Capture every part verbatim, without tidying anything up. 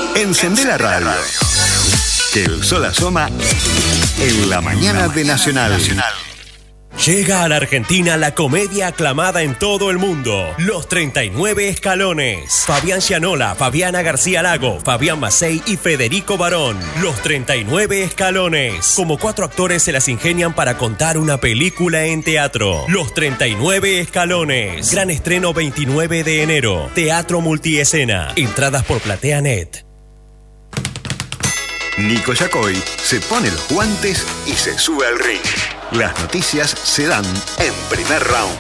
Encendé la radio. Que el sol asoma en la mañana de Nacional. Llega a la Argentina la comedia aclamada en todo el mundo, Los treinta y nueve Escalones. Fabián Gianola, Fabiana García Lago, Fabián Macei y Federico Barón. Los treinta y nueve Escalones. Como cuatro actores se las ingenian para contar una película en teatro. Los treinta y nueve Escalones. Gran estreno veintinueve de enero. Teatro multiescena. Entradas por PlateaNet. Nico Yacoy se pone los guantes y se sube al ring. Las noticias se dan en primer round.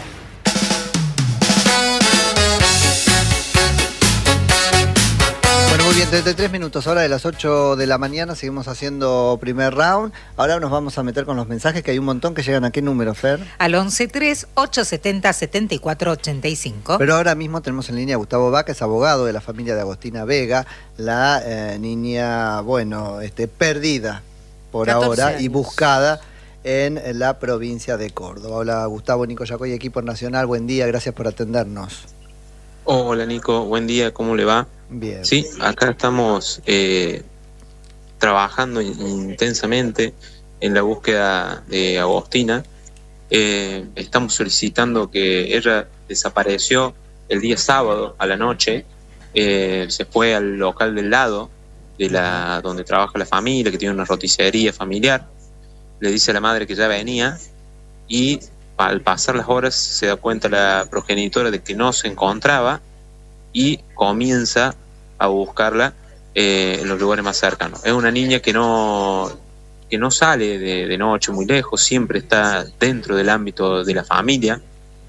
Bueno, muy bien, treinta y tres minutos, hora de las ocho de la mañana, seguimos haciendo primer round. Ahora nos vamos a meter con los mensajes, que hay un montón que llegan. ¿A qué número, Fer? Al once tres, ochocientos setenta, setenta y cuatro ochenta y cinco. Pero ahora mismo tenemos en línea a Gustavo Vaca, es abogado de la familia de Agostina Vega, la eh, niña, bueno, este, perdida por ahora años. Y buscada en la provincia de Córdoba. Hola Gustavo, Nico Yacoy, equipo nacional, buen día, gracias por atendernos. Hola Nico, buen día, ¿cómo le va? Bien. Sí, acá estamos eh, trabajando intensamente en la búsqueda de Agostina. Eh, estamos solicitando que ella desapareció el día sábado a la noche, eh, se fue al local del lado de la donde trabaja la familia, que tiene una roticería familiar. Le dice a la madre que ya venía y al pasar las horas se da cuenta la progenitora de que no se encontraba y comienza a buscarla eh, en los lugares más cercanos. Es una niña que no, que no sale de, de noche muy lejos, siempre está dentro del ámbito de la familia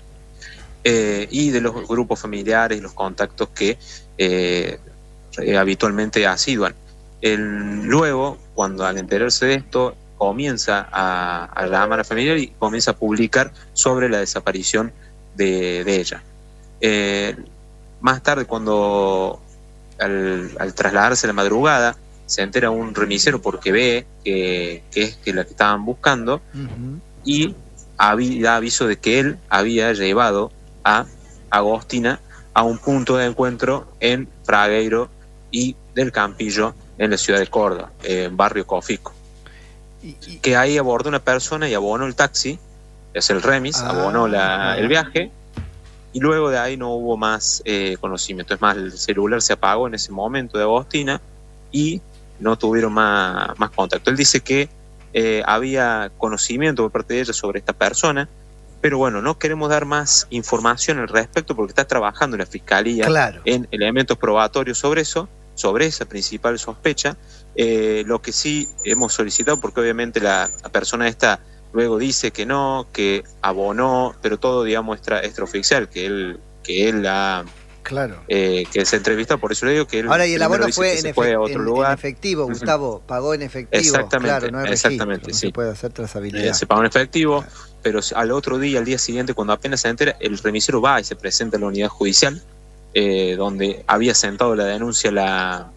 eh, y de los grupos familiares y los contactos que eh, habitualmente asiduan. El, luego, cuando al enterarse de esto, comienza a, a llamar a la familia y comienza a publicar sobre la desaparición de, de ella. Eh, más tarde, cuando al, al trasladarse a la madrugada, se entera un remisero porque ve que, que es que la que estaban buscando, uh-huh. y avi, da aviso de que él había llevado a Agostina a un punto de encuentro en Fragueiro y del Campillo, en la ciudad de Córdoba, en barrio Cofico. Y, y... que ahí abordó una persona y abonó el taxi, es el remis, ah, abonó la, el viaje, y luego de ahí no hubo más eh, conocimiento. Es más, el celular se apagó en ese momento de Agostina y no tuvieron más, más contacto. Él dice que eh, había conocimiento por parte de ella sobre esta persona, pero bueno, no queremos dar más información al respecto porque está trabajando la Fiscalía, claro, en elementos probatorios sobre eso, sobre esa principal sospecha. Eh, lo que sí hemos solicitado, porque obviamente la, la persona esta luego dice que no, que abonó, pero todo, digamos, extra, extraoficial, que él, que él ha, claro, eh, que se entrevista, por eso le digo que él. Ahora, y el abono fue, en, se fue a otro en, lugar. en efectivo, Gustavo, uh-huh. pagó en efectivo. Exactamente, claro, no exactamente, registro, sí. No se puede hacer trazabilidad. Eh, se pagó en efectivo, claro, pero al otro día, al día siguiente, cuando apenas se entera, el remisero va y se presenta en la unidad judicial, eh, donde había sentado la denuncia la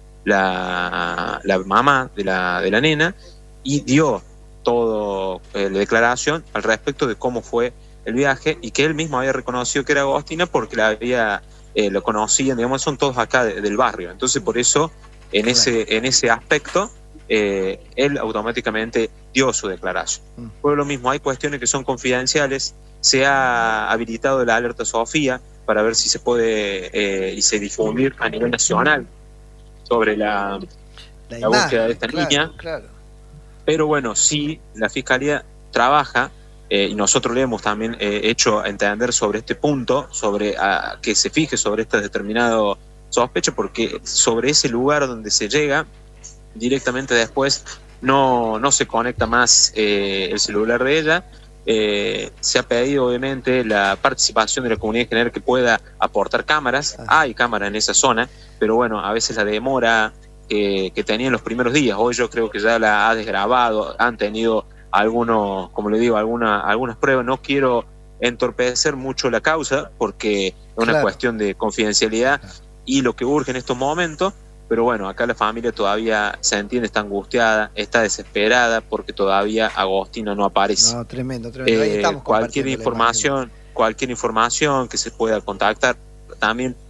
La, la mamá de la, de la nena, y dio toda eh, la declaración al respecto de cómo fue el viaje y que él mismo había reconocido que era Agostina porque la había, eh, lo conocían, digamos, son todos acá de, del barrio. Entonces, por eso, en, claro, ese, en ese aspecto, eh, él automáticamente dio su declaración. Mm. Por lo mismo, hay cuestiones que son confidenciales. Se ha habilitado la alerta Sofía para ver si se puede eh, y se difundir a nivel nacional sobre la, la, la búsqueda de esta claro, niña, claro. Pero bueno, sí, la Fiscalía trabaja, eh, y nosotros le hemos también eh, hecho entender sobre este punto, sobre a, que se fije sobre este determinado sospecho, porque sobre ese lugar donde se llega, directamente después no, no se conecta más eh, el celular de ella. Eh, se ha pedido obviamente la participación de la comunidad en general que pueda aportar cámaras. Ah. Hay cámaras en esa zona, pero bueno, a veces la demora eh, que tenía en los primeros días, hoy yo creo que ya la ha desgrabado, han tenido algunos, como le digo, alguna, algunas pruebas. No quiero entorpecer mucho la causa porque es una claro. cuestión de confidencialidad claro. y lo que urge en estos momentos. Pero bueno, acá la familia todavía se entiende, está angustiada, está desesperada porque todavía Agostina no aparece. No, tremendo, tremendo. Ahí eh, estamos cualquier información, cualquier información que se pueda contactar, también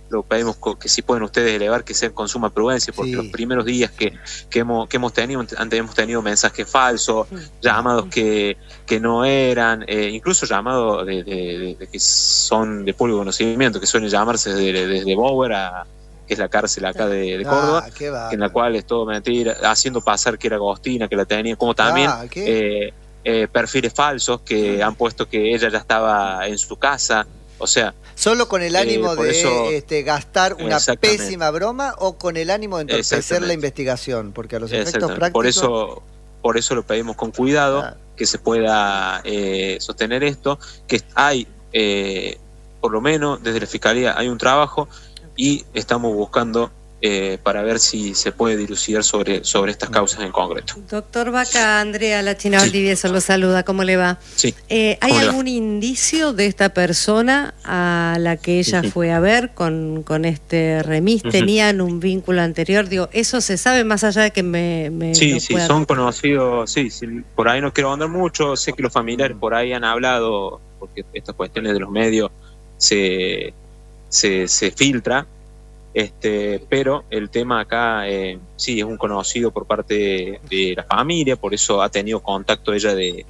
lo pedimos que si pueden ustedes elevar, que sea con suma prudencia, porque sí. los primeros días que, que, hemos, que hemos tenido, antes hemos tenido mensajes falsos, sí. llamados que, que no eran, eh, incluso llamados de, de, de, de que son de público conocimiento, que suelen llamarse desde, desde Bower a que es la cárcel acá de, de Córdoba, ah, en la cual es todo mentira, haciendo pasar que era Agostina, que la tenía, como también ah, eh, eh, perfiles falsos que han puesto que ella ya estaba en su casa. O sea, ¿solo con el ánimo eh, de eso, este, gastar una pésima broma o con el ánimo de entorpecer la investigación? Porque a los efectos prácticos... Por eso, por eso lo pedimos con cuidado, ah. que se pueda eh, sostener esto, que hay, eh, por lo menos desde la Fiscalía hay un trabajo y estamos buscando Eh, para ver si se puede dilucidar sobre, sobre estas causas en concreto. Doctor Vaca, Andrea La China Valdivieso sí. lo saluda, ¿cómo le va? Sí. Eh, ¿Hay algún indicio de esta persona a la que ella uh-huh. fue a ver con, con este remis? Uh-huh. ¿Tenían un vínculo anterior? Digo, ¿eso se sabe más allá de que me... me sí, sí, pueda... son conocidos, sí, sí, por ahí no quiero andar mucho, sé que los familiares por ahí han hablado, porque estas cuestiones de los medios se, se, se filtra. Este, pero el tema acá eh, sí es un conocido por parte de, de la familia, por eso ha tenido contacto ella de,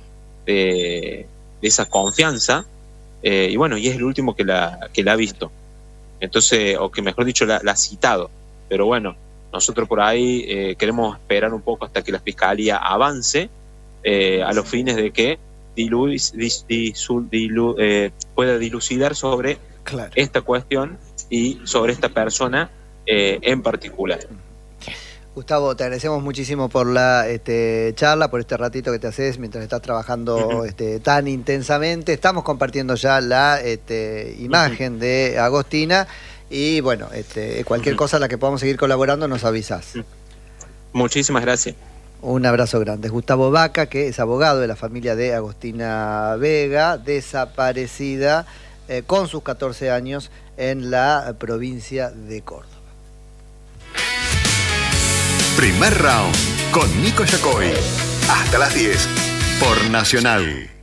de, de esa confianza, eh, y bueno, y es el último que la, que la ha visto, entonces, o que mejor dicho la, la ha citado, pero bueno, nosotros por ahí eh, queremos esperar un poco hasta que la Fiscalía avance eh, a los fines de que dilu, dis, disu, dilu, eh, pueda dilucidar sobre claro. esta cuestión y sobre esta persona eh, en particular. Gustavo, te agradecemos muchísimo por la este, charla, por este ratito que te haces mientras estás trabajando uh-huh. este, tan intensamente. Estamos compartiendo ya la este, imagen uh-huh. de Agostina y bueno, este, cualquier uh-huh. cosa a la que podamos seguir colaborando nos avisás. Uh-huh. Muchísimas gracias. Un abrazo grande. Gustavo Vaca, que es abogado de la familia de Agostina Vega, desaparecida eh, con sus catorce años en la provincia de Córdoba. Primer round con Nico Yacoy. Hasta las diez por Nacional.